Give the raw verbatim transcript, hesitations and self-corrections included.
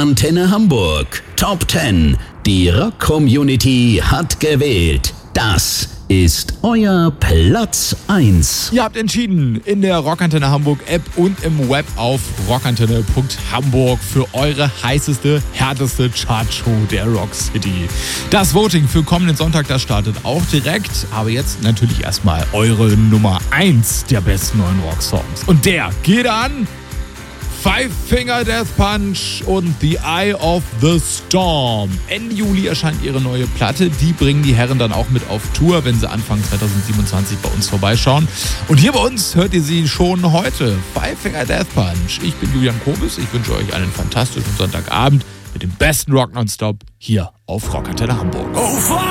Rockantenne Hamburg. Top zehn. Die Rock-Community hat gewählt. Das ist euer Platz eins. Ihr habt entschieden in der Rockantenne Hamburg App und im Web auf rockantenne punkt hamburg für eure heißeste, härteste Chartshow der Rock City. Das Voting für kommenden Sonntag, das startet auch direkt. Aber jetzt natürlich erstmal eure Nummer eins der besten neuen Rock-Songs. Und der geht an Five Finger Death Punch und The Eye of the Storm. Ende Juli erscheint ihre neue Platte. Die bringen die Herren dann auch mit auf Tour, wenn sie Anfang zwanzig siebenundzwanzig bei uns vorbeischauen. Und hier bei uns hört ihr sie schon heute. Five Finger Death Punch. Ich bin Julian Kobus. Ich wünsche euch einen fantastischen Sonntagabend mit dem besten Rock Nonstop hier auf Rockantenne Hamburg. Oh,